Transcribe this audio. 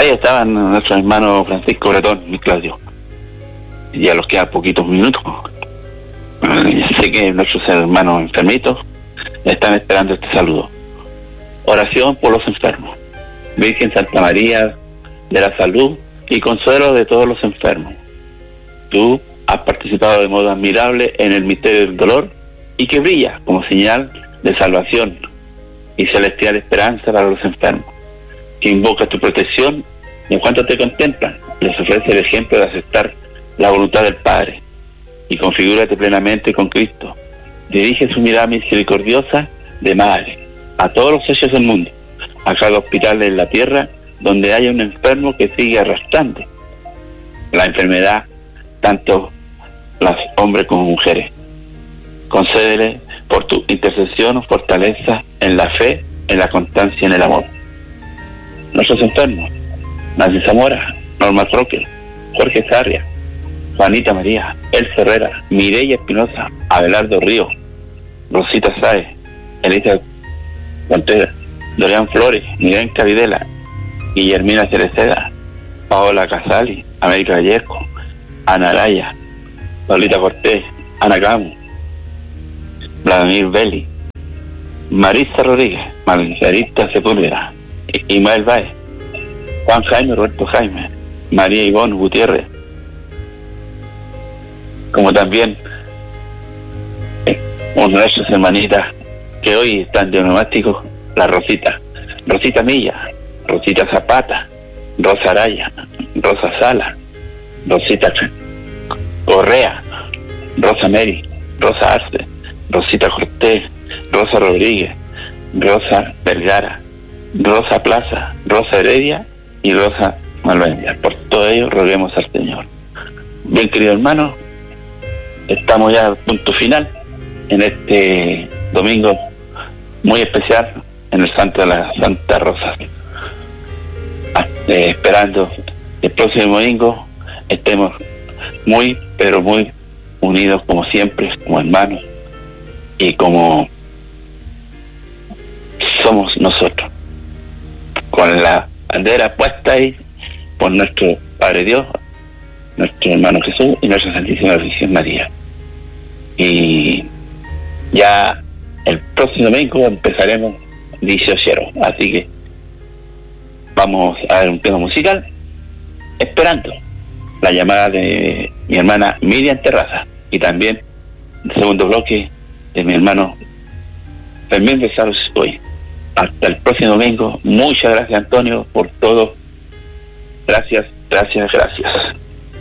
Ahí estaban nuestros hermanos Francisco Bretón y Claudio. Ya los quedan poquitos minutos. Sé que nuestros hermanos enfermitos están esperando este saludo. Oración por los enfermos. Virgen Santa María de la Salud y consuelo de todos los enfermos. Tú has participado de modo admirable en el misterio del dolor y que brilla como señal de salvación y celestial esperanza para los enfermos, que invoca tu protección y en cuanto te contemplan, les ofrece el ejemplo de aceptar la voluntad del Padre y configúrate plenamente con Cristo. Dirige su mirada misericordiosa de madre a todos los hechos del mundo, a cada hospital en la tierra donde haya un enfermo que sigue arrastrando la enfermedad, tanto los hombres como mujeres. Concédele por tu intercesión fortaleza en la fe, en la constancia y en el amor. Nuestros enfermos: Nancy Zamora, Norma Troque, Jorge Sarria, Juanita María, Elsa Herrera, Mireya Espinosa, Abelardo Río, Rosita Sáez, Elisa Contreras, Dorian Flores, Miguel Cavidela, Guillermina Cereceda, Paola Casali, América Vallejo, Ana Araya, Paulita Cortés, Ana Camus, Vladimir Belli, Marisa Rodríguez, Margarita Sepúlveda, Ismael Báez, Juan Jaime, Roberto Jaime, María Ivonne Gutiérrez, como también una de sus hermanitas que hoy están de neumáticos, la Rosita Milla, Rosita Zapata, Rosa Araya, Rosa Sala, Rosita Correa, Rosa Mary, Rosa Arce, Rosita Cortés, Rosa Rodríguez, Rosa Vergara, Rosa Plaza, Rosa Heredia y Rosa Malvendia. Por todo ello roguemos al Señor. Bien, queridos hermanos, estamos ya al punto final en este domingo muy especial en el Santo de la Santa Rosa. Esperando el próximo domingo estemos muy, pero muy unidos como siempre, como hermanos y como somos nosotros, con la bandera puesta ahí por nuestro Padre Dios, nuestro hermano Jesús y nuestra Santísima Virgen María. Y ya el próximo domingo empezaremos 18, así que vamos a ver un tema musical, esperando la llamada de mi hermana Miriam Terraza y también el segundo bloque de mi hermano Fermín Besaros hoy. Hasta el próximo domingo. Muchas gracias, Antonio, por todo. Gracias.